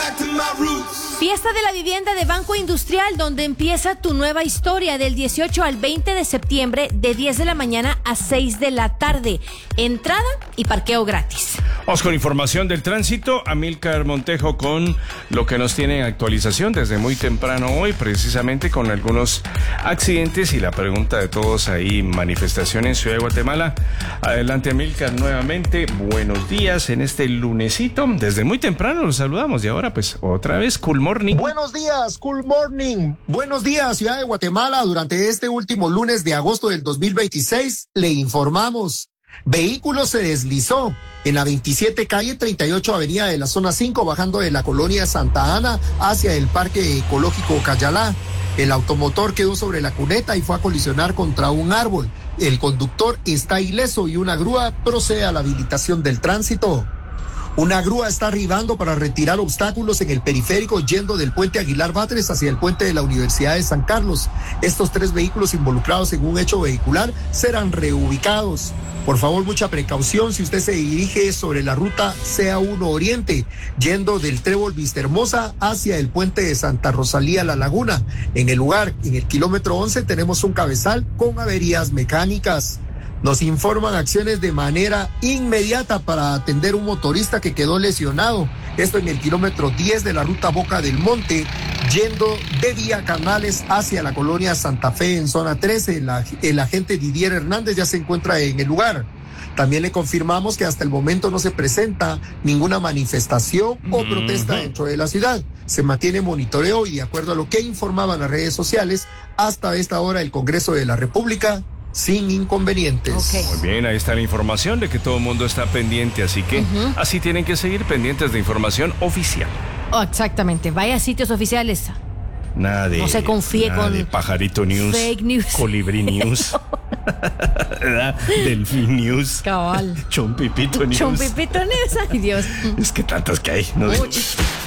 Fiesta de la vivienda de Banco Industrial, donde empieza tu nueva historia del 18 al 20 de septiembre de 10 de la mañana a 6 de la tarde. Entrada y parqueo gratis. Vamos con información del tránsito. Amílcar Montejo con lo que nos tiene en actualización desde muy temprano hoy, precisamente con algunos accidentes y la pregunta de todos ahí, manifestación en Ciudad de Guatemala. Adelante, Amílcar, nuevamente. Buenos días en este lunesito. Desde muy temprano los saludamos y ahora pues otra vez Cool Morning. Buenos días, Cool Morning. Buenos días, Ciudad de Guatemala. Durante este último lunes de agosto del 2026 le informamos. Vehículo se deslizó en la 27 calle 38 avenida de la zona 5, bajando de la colonia Santa Ana hacia el Parque Ecológico Cayalá. El automotor quedó sobre la cuneta y fue a colisionar contra un árbol. El conductor está ileso y una grúa procede a la habilitación del tránsito. Una grúa está arribando para retirar obstáculos en el periférico yendo del puente Aguilar Batres hacia el puente de la Universidad de San Carlos. Estos 3 vehículos involucrados en un hecho vehicular serán reubicados. Por favor, mucha precaución si usted se dirige sobre la ruta CA1 Oriente, yendo del Trébol Vistahermosa hacia el puente de Santa Rosalía La Laguna. En el lugar, en el kilómetro 11, tenemos un cabezal con averías mecánicas. Nos informan acciones de manera inmediata para atender un motorista que quedó lesionado. Esto en el kilómetro 10 de la ruta Boca del Monte, yendo de Vía Canales hacia la colonia Santa Fe en zona 13. El agente Didier Hernández ya se encuentra en el lugar. También le confirmamos que hasta el momento no se presenta ninguna manifestación o protesta dentro de la ciudad. Se mantiene monitoreo y de acuerdo a lo que informaban las redes sociales, hasta esta hora el Congreso de la República sin inconvenientes. Okay. Muy bien, ahí está la información de que todo el mundo está pendiente, así que así tienen que seguir pendientes de información oficial. Oh, exactamente, vaya a sitios oficiales. Nada de... No se confíe nada con de Pajarito News, fake news. Colibrí News, Delfín News, Cabal. Chompipito News. Chompipito News, ay Dios. Es que tantas que hay, ¿no? Uy.